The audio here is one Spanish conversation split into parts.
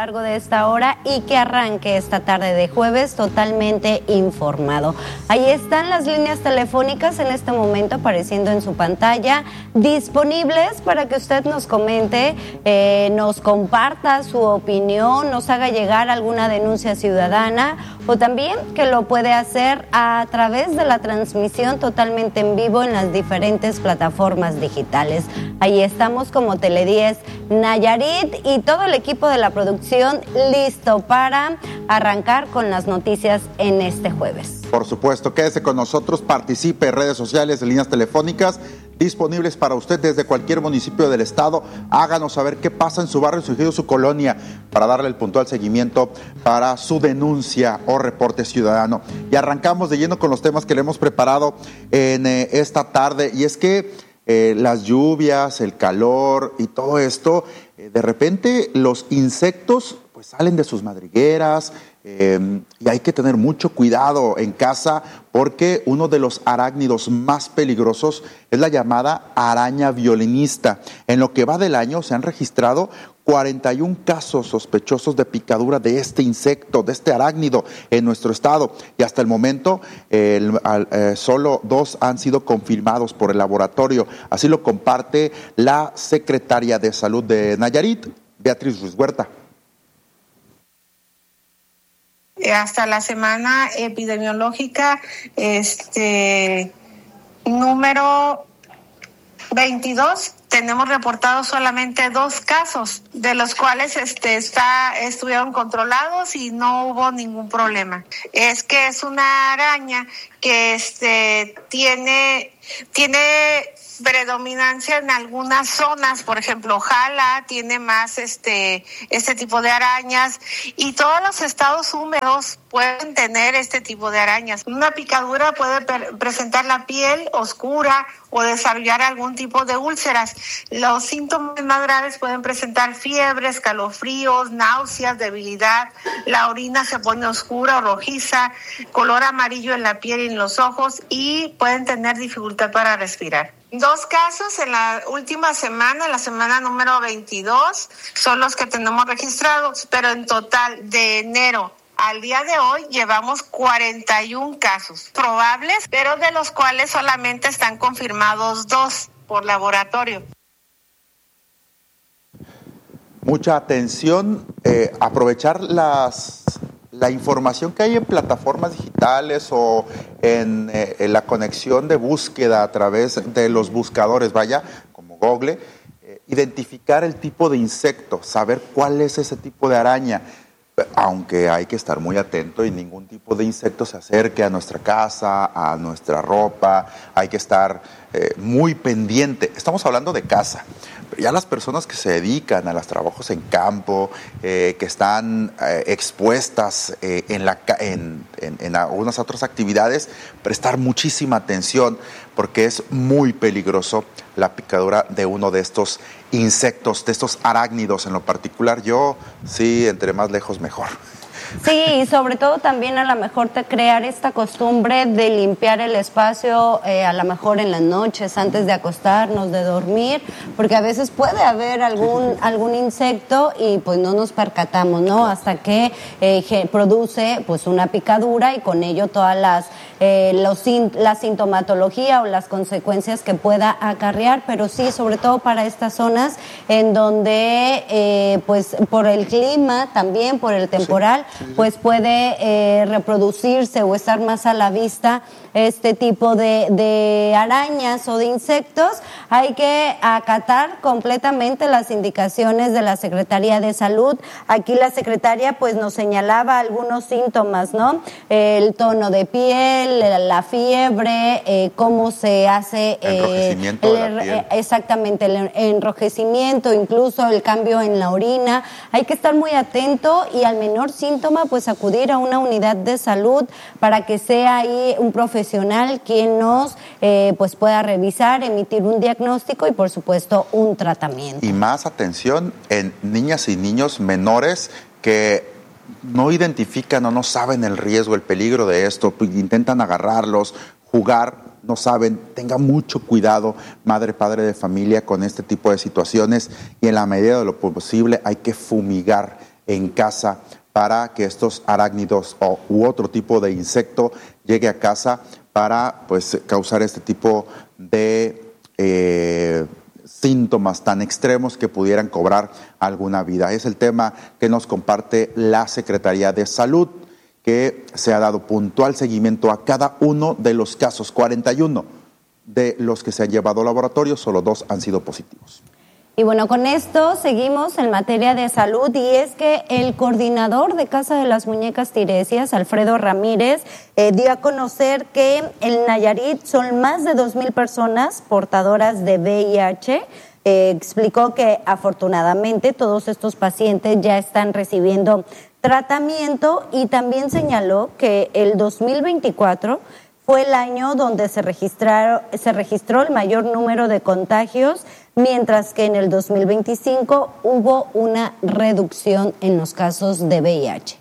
largo de esta hora y que arranque esta tarde de jueves totalmente informado. Ahí están las líneas telefónicas en este momento apareciendo en su pantalla, disponibles para que usted nos comente, nos comparta su opinión, nos haga llegar alguna denuncia ciudadana o también que lo puede hacer a través de la transmisión totalmente en vivo en las diferentes plataformas digitales. Ahí estamos como Tele10 Nayarit y todo el equipo de la producción listo para arrancar con las noticias en este jueves. Por supuesto, quédese con nosotros, participe en redes sociales, en líneas telefónicas disponibles para usted desde cualquier municipio del estado. Háganos saber qué pasa en su barrio, su ejido, su colonia, para darle el puntual seguimiento para su denuncia o reporte ciudadano. Y arrancamos de lleno con los temas que le hemos preparado en esta tarde, y es que las lluvias, el calor y todo esto, de repente los insectos pues salen de sus madrigueras, y hay que tener mucho cuidado en casa porque uno de los arácnidos más peligrosos es la llamada araña violinista. En lo que va del año se han registrado 41 casos sospechosos de picadura de este insecto, de este arácnido en nuestro estado, y hasta el momento solo 2 han sido confirmados por el laboratorio. Así lo comparte la secretaria de Salud de Nayarit, Beatriz Ruiz Huerta. Hasta la semana epidemiológica número 22 tenemos reportados solamente 2 casos, de los cuales estuvieron controlados y no hubo ningún problema. Es que es una araña que tiene predominancia en algunas zonas, por ejemplo, Jala tiene más este tipo de arañas, y todos los estados húmedos pueden tener este tipo de arañas. Una picadura puede presentar la piel oscura o desarrollar algún tipo de úlceras. Los síntomas más graves pueden presentar fiebre, escalofríos, náuseas, debilidad, la orina se pone oscura o rojiza, color amarillo en la piel y en los ojos, y pueden tener dificultad para respirar. 2 casos en la última semana, la semana número 22, son los que tenemos registrados, pero en total de enero al día de hoy llevamos 41 casos probables, pero de los cuales solamente están confirmados 2 por laboratorio. Mucha atención, aprovechar la información que hay en plataformas digitales o en la conexión de búsqueda a través de los buscadores, como Google, identificar el tipo de insecto, saber cuál es ese tipo de araña, aunque hay que estar muy atento y ningún tipo de insecto se acerque a nuestra casa, a nuestra ropa, hay que estar muy pendiente. Estamos hablando de casa, pero ya las personas que se dedican a los trabajos en campo, que están expuestas en algunas otras actividades, prestar muchísima atención porque es muy peligroso la picadura de uno de estos insectos, de estos arácnidos en lo particular. Yo sí, entre más lejos mejor. Sí, y sobre todo también a lo mejor crear esta costumbre de limpiar el espacio, a lo mejor en las noches antes de acostarnos, de dormir, porque a veces puede haber algún insecto y pues no nos percatamos, ¿no? Hasta que produce pues una picadura y con ello todas la sintomatología o las consecuencias que pueda acarrear, pero sí, sobre todo para estas zonas en donde pues por el clima, también por el temporal, pues puede reproducirse o estar más a la vista este tipo de arañas o de insectos. Hay que acatar completamente las indicaciones de la Secretaría de Salud. Aquí la secretaria pues nos señalaba algunos síntomas, ¿no? El tono de piel, la fiebre, cómo se hace enrojecimiento de la piel. Exactamente, el enrojecimiento, incluso el cambio en la orina. Hay que estar muy atento y al menor síntoma pues acudir a una unidad de salud para que sea ahí un profesional quien nos pues pueda revisar, emitir un diagnóstico y por supuesto un tratamiento. Y más atención en niñas y niños menores que no identifican o no saben el riesgo, el peligro de esto, intentan agarrarlos, jugar, no saben. Tenga mucho cuidado, madre, padre de familia, con este tipo de situaciones, y en la medida de lo posible hay que fumigar en casa para que estos arácnidos u otro tipo de insecto llegue a casa para pues causar este tipo de síntomas tan extremos que pudieran cobrar alguna vida. Es el tema que nos comparte la Secretaría de Salud, que se ha dado puntual seguimiento a cada uno de los casos. 41 de los que se han llevado al laboratorio, solo 2 han sido positivos. Y bueno, con esto seguimos en materia de salud, y es que el coordinador de Casa de las Muñecas Tiresias, Alfredo Ramírez, dio a conocer que en Nayarit son más de 2,000 personas portadoras de VIH. Explicó que afortunadamente todos estos pacientes ya están recibiendo tratamiento, y también señaló que el 2024 fue el año donde se registró el mayor número de contagios, mientras que en el 2025 hubo una reducción en los casos de VIH.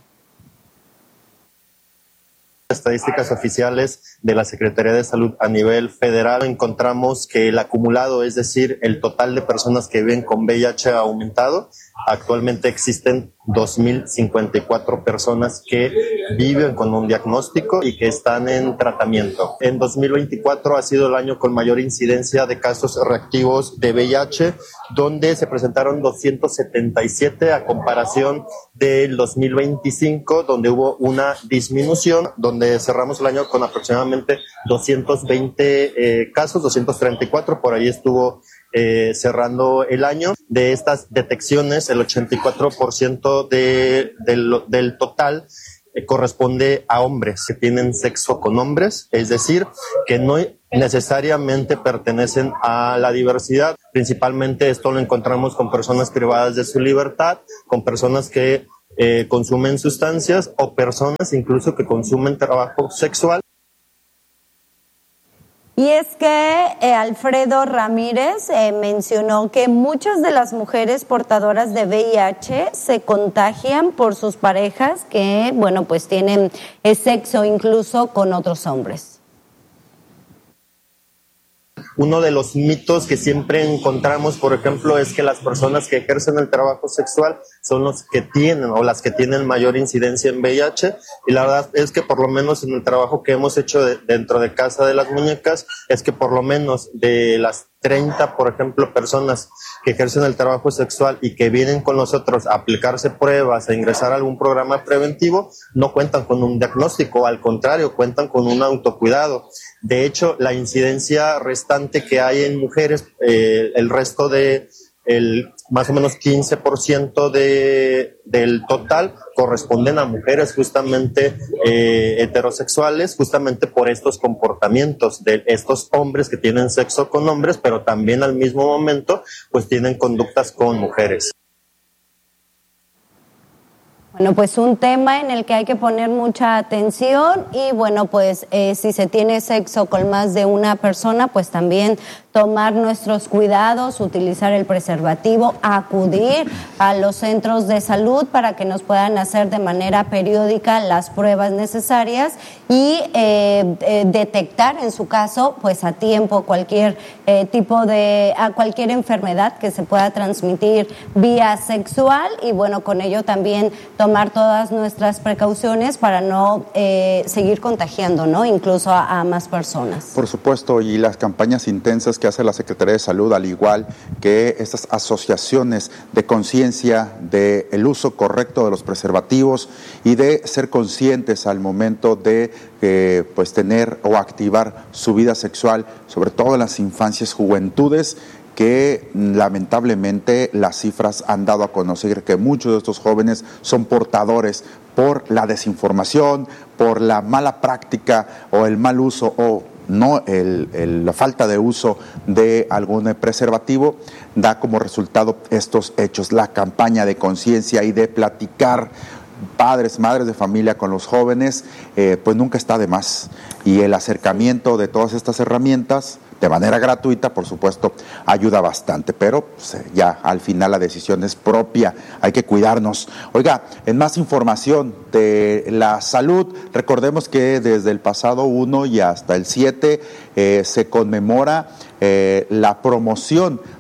Estadísticas oficiales de la Secretaría de Salud a nivel federal, encontramos que el acumulado, es decir, el total de personas que viven con VIH ha aumentado. Actualmente existen 2,054 personas que viven con un diagnóstico y que están en tratamiento. En 2024 ha sido el año con mayor incidencia de casos reactivos de VIH, donde se presentaron 277 a comparación del 2025, donde hubo una disminución, donde cerramos el año con aproximadamente 220 casos, 234, por ahí estuvo cerrando el año. De estas detecciones, el 84% del total corresponde a hombres que tienen sexo con hombres, es decir, que no necesariamente pertenecen a la diversidad. Principalmente esto lo encontramos con personas privadas de su libertad, con personas que consumen sustancias, o personas incluso que consumen trabajo sexual. Y es que Alfredo Ramírez mencionó que muchas de las mujeres portadoras de VIH se contagian por sus parejas que, bueno, pues tienen sexo incluso con otros hombres. Uno de los mitos que siempre encontramos, por ejemplo, es que las personas que ejercen el trabajo sexual son los que tienen o las que tienen mayor incidencia en VIH, y la verdad es que por lo menos en el trabajo que hemos hecho dentro de Casa de las Muñecas, es que por lo menos de las 30, por ejemplo, personas que ejercen el trabajo sexual y que vienen con nosotros a aplicarse pruebas, a ingresar a algún programa preventivo, no cuentan con un diagnóstico, al contrario, cuentan con un autocuidado. De hecho, la incidencia restante que hay en mujeres, el resto de más o menos 15% del total corresponden a mujeres justamente heterosexuales, justamente por estos comportamientos de estos hombres que tienen sexo con hombres, pero también al mismo momento pues tienen conductas con mujeres. Bueno, pues un tema en el que hay que poner mucha atención, y bueno, pues si se tiene sexo con más de una persona, pues también tomar nuestros cuidados, utilizar el preservativo, acudir a los centros de salud para que nos puedan hacer de manera periódica las pruebas necesarias y detectar en su caso pues a tiempo cualquier cualquier enfermedad que se pueda transmitir vía sexual, y bueno, con ello también tomar todas nuestras precauciones para no seguir contagiando, ¿no? Incluso a más personas. Por supuesto, y las campañas intensas que hace la Secretaría de Salud, al igual que estas asociaciones de conciencia del uso correcto de los preservativos y de ser conscientes al momento de pues tener o activar su vida sexual, sobre todo en las infancias, juventudes, que lamentablemente las cifras han dado a conocer que muchos de estos jóvenes son portadores por la desinformación, por la mala práctica o el mal uso o no la falta de uso de algún preservativo, da como resultado estos hechos. La campaña de conciencia y de platicar padres, madres de familia con los jóvenes, pues nunca está de más, y el acercamiento de todas estas herramientas de manera gratuita, por supuesto, ayuda bastante, pero pues, ya al final la decisión es propia, hay que cuidarnos. Oiga, en más información de la salud, recordemos que desde el pasado 1 y hasta el 7 se conmemora la promoción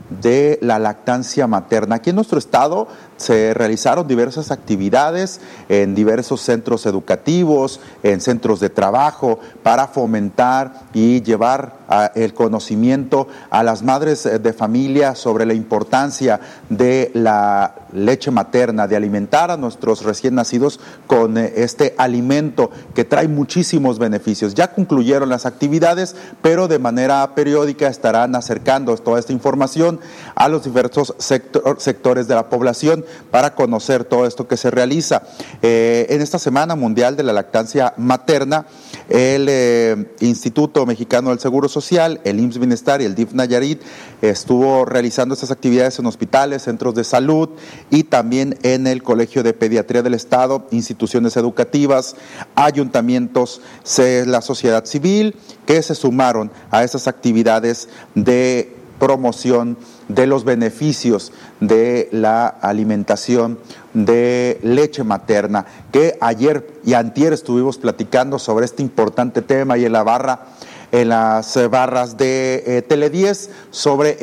de la lactancia materna. Aquí en nuestro estado se realizaron diversas actividades en diversos centros educativos, en centros de trabajo, para fomentar y llevar el conocimiento a las madres de familia sobre la importancia de la leche materna, de alimentar a nuestros recién nacidos con este alimento que trae muchísimos beneficios. Ya concluyeron las actividades, pero de manera periódica estarán acercando toda esta información a los diversos sectores de la población para conocer todo esto que se realiza. En esta Semana Mundial de la Lactancia Materna, el Instituto Mexicano del Seguro Social, el IMSS Bienestar y el DIF Nayarit estuvo realizando estas actividades en hospitales, centros de salud y también en el Colegio de Pediatría del Estado, instituciones educativas, ayuntamientos, la sociedad civil, que se sumaron a esas actividades de promoción de los beneficios de la alimentación de leche materna, que ayer y antier estuvimos platicando sobre este importante tema y en las barras de Tele10 sobre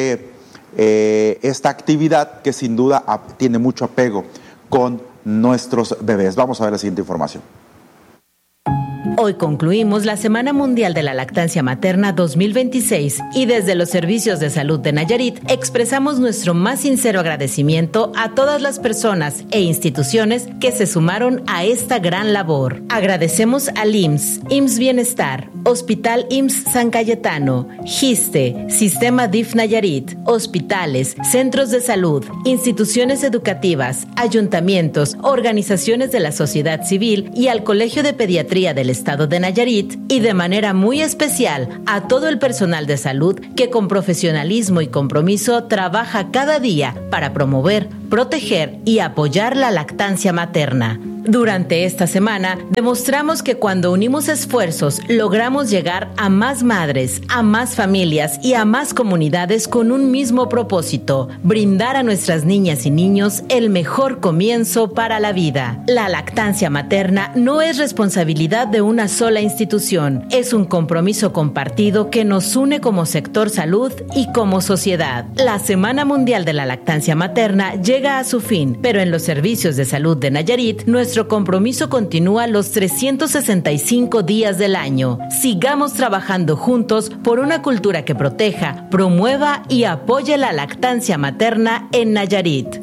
esta actividad que sin duda tiene mucho apego con nuestros bebés. Vamos a ver la siguiente información. Hoy concluimos la Semana Mundial de la Lactancia Materna 2026 y desde los Servicios de Salud de Nayarit expresamos nuestro más sincero agradecimiento a todas las personas e instituciones que se sumaron a esta gran labor. Agradecemos al IMSS Bienestar, Hospital IMSS San Cayetano, GISTE, Sistema DIF Nayarit, hospitales, centros de salud, instituciones educativas, ayuntamientos, organizaciones de la sociedad civil y al Colegio de Pediatría del Estado de Nayarit, y de manera muy especial a todo el personal de salud que con profesionalismo y compromiso trabaja cada día para promover, proteger y apoyar la lactancia materna. Durante esta semana demostramos que cuando unimos esfuerzos logramos llegar a más madres, a más familias y a más comunidades con un mismo propósito: brindar a nuestras niñas y niños el mejor comienzo para la vida. La lactancia materna no es responsabilidad de una sola institución, es un compromiso compartido que nos une como sector salud y como sociedad. La Semana Mundial de la Lactancia Materna llega a su fin, pero en los servicios de salud de Nayarit, nuestro compromiso continúa los 365 días del año. Sigamos trabajando juntos por una cultura que proteja, promueva y apoye la lactancia materna en Nayarit.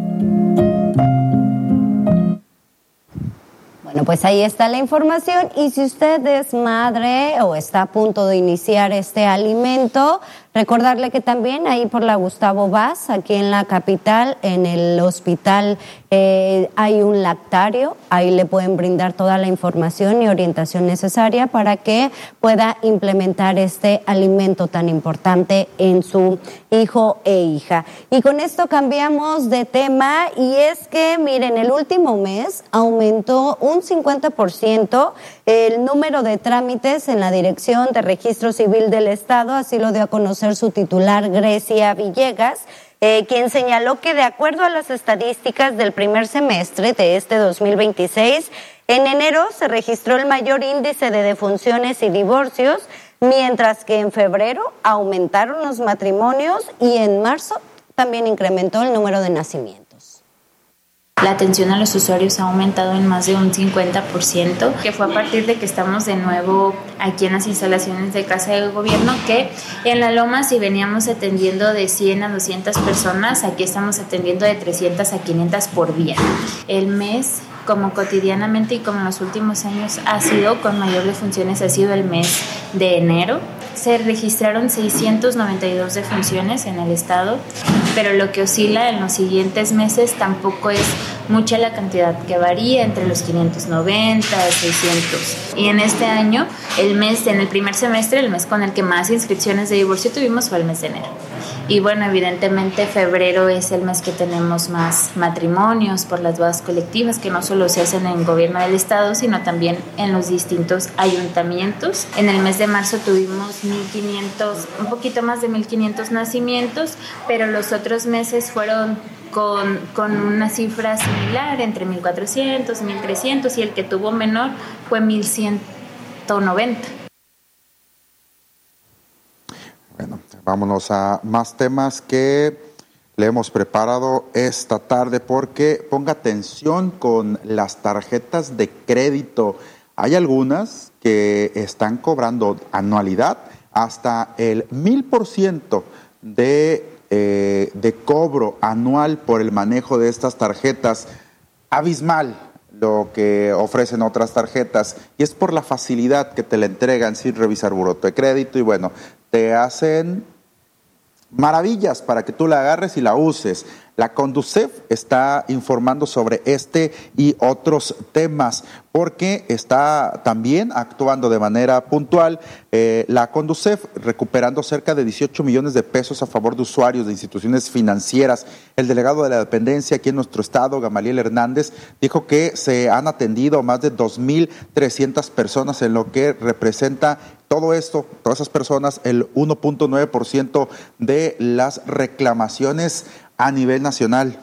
Bueno, pues ahí está la información, y si usted es madre o está a punto de iniciar este alimento, recordarle que también ahí por la Gustavo Vaz, aquí en la capital, en el hospital, hay un lactario. Ahí le pueden brindar toda la información y orientación necesaria para que pueda implementar este alimento tan importante en su hijo e hija. Y con esto cambiamos de tema, y es que, miren, el último mes aumentó un 50% el número de trámites en la Dirección de Registro Civil del Estado, así lo dio a conocer su titular, Grecia Villegas, quien señaló que de acuerdo a las estadísticas del primer semestre de este 2026, en enero se registró el mayor índice de defunciones y divorcios, mientras que en febrero aumentaron los matrimonios y en marzo también incrementó el número de nacimientos. La atención a los usuarios ha aumentado en más de un 50%, que fue a partir de que estamos de nuevo aquí en las instalaciones de Casa de Gobierno, que en La Loma, si veníamos atendiendo de 100 a 200 personas, aquí estamos atendiendo de 300 a 500 por día. El mes, como cotidianamente y como en los últimos años ha sido con mayor defunciones, ha sido el mes de enero. Se registraron 692 defunciones en el estado, pero lo que oscila en los siguientes meses tampoco es mucha la cantidad, que varía entre los 590 a 600. Y en este año, en el primer semestre, el mes con el que más inscripciones de divorcio tuvimos fue el mes de enero. Y bueno, evidentemente febrero es el mes que tenemos más matrimonios por las bodas colectivas, que no solo se hacen en el gobierno del estado, sino también en los distintos ayuntamientos. En el mes de marzo tuvimos 1,500, un poquito más de 1,500 nacimientos, pero los otros meses fueron con una cifra similar, entre 1,400 y 1,300, y el que tuvo menor fue 1,190. Bueno, vámonos a más temas que le hemos preparado esta tarde, porque ponga atención con las tarjetas de crédito. Hay algunas que están cobrando anualidad hasta el 1000% de cobro anual por el manejo de estas tarjetas. Abismal lo que ofrecen otras tarjetas, y es por la facilidad que te la entregan sin revisar buró de crédito, y bueno, te hacen maravillas para que tú la agarres y la uses. La Conducef está informando sobre este y otros temas, porque está también actuando de manera puntual. La Conducef recuperando cerca de 18 millones de pesos a favor de usuarios de instituciones financieras. El delegado de la dependencia aquí en nuestro estado, Gamaliel Hernández, dijo que se han atendido más de 2,300 personas, en lo que representa todo esto, todas esas personas, el 1.9% de las reclamaciones a nivel nacional.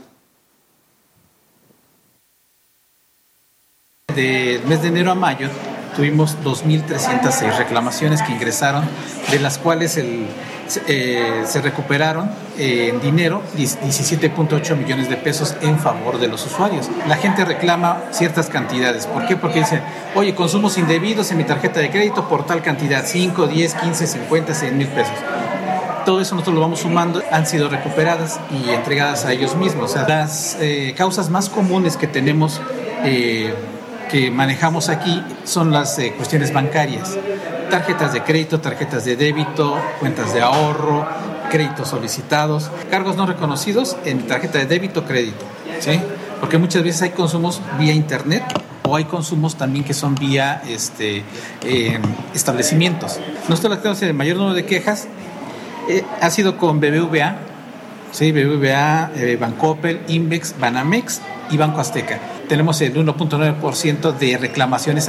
Del mes de enero a mayo tuvimos 2,306 reclamaciones que ingresaron, de las cuales se recuperaron en dinero 17.8 millones de pesos en favor de los usuarios. La gente reclama ciertas cantidades. ¿Por qué? Porque dicen, oye, consumos indebidos en mi tarjeta de crédito por tal cantidad, 5, 10, 15, 50, 100 mil pesos. Todo eso nosotros lo vamos sumando, han sido recuperadas y entregadas a ellos mismos. O sea, las causas más comunes que tenemos, que manejamos aquí, son las cuestiones bancarias. Tarjetas de crédito, tarjetas de débito, cuentas de ahorro, créditos solicitados, cargos no reconocidos en tarjeta de débito, crédito, ¿sí? Porque muchas veces hay consumos vía internet, o hay consumos también que son vía establecimientos. Nosotros tenemos el mayor número de quejas ha sido con BBVA, ¿sí? BBVA, Bancoppel, Invex, Banamex y Banco Azteca. Tenemos el 1.9% de reclamaciones